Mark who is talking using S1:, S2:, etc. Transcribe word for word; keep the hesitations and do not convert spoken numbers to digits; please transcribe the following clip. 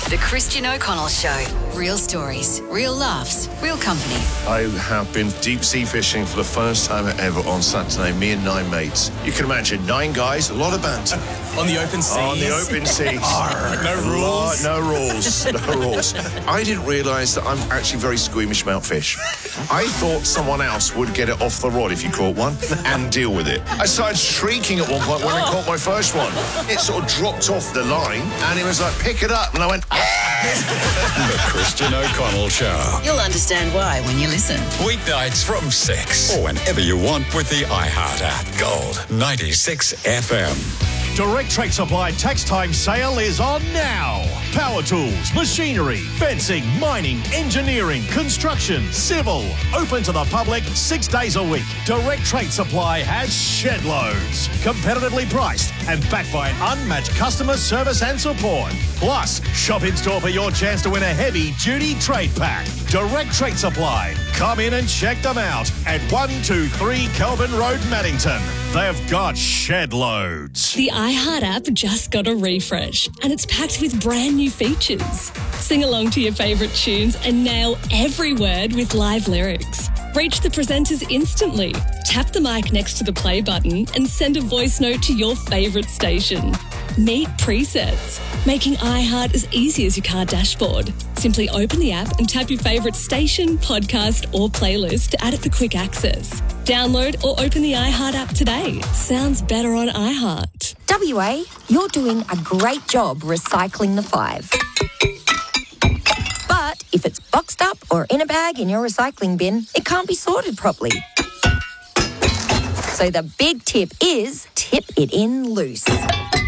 S1: The Christian O'Connell Show. Real stories, real laughs, real company.
S2: I have been deep sea fishing for the first time ever on Saturday, me and nine mates. You can imagine, nine guys, a lot of banter.
S3: On the open seas?
S2: On the open seas.
S3: No rules?
S2: No rules, no rules. I didn't realise that I'm actually very squeamish about fish. I thought someone else would get it off the rod if you caught one and deal with it. I started shrieking at one point when I caught my first one. It sort of dropped off the line and it was like, pick it up. And I went,
S4: The Christian O'Connell Show.
S1: You'll understand why when you listen.
S4: Weeknights from six. Or whenever you want with the iHeart app. Gold ninety-six F M.
S5: Direct Trade Supply tax time sale is on now. Power tools, machinery, fencing, mining, engineering, construction, civil. Open to the public six days a week. Direct Trade Supply has shed loads. Competitively priced and backed by an unmatched customer service and support. Plus, shop in store for your chance to win a heavy duty trade pack. Direct Trade Supply. Come in and check them out at one two three Kelvin Road, Maddington. They've got shed loads.
S6: The iHeart app just got a refresh and it's packed with brand new features. Sing along to your favourite tunes and nail every word with live lyrics. Reach the presenters instantly. Tap the mic next to the play button and send a voice note to your favourite station. Meet presets, making iHeart as easy as your car dashboard. Simply open the app and tap your favourite station, podcast or playlist to add it for quick access. Download or open the iHeart app today. Sounds better on iHeart.
S7: W A, you're doing a great job recycling the five. But if it's boxed up or in a bag in your recycling bin, it can't be sorted properly. So the big tip is tip it in loose.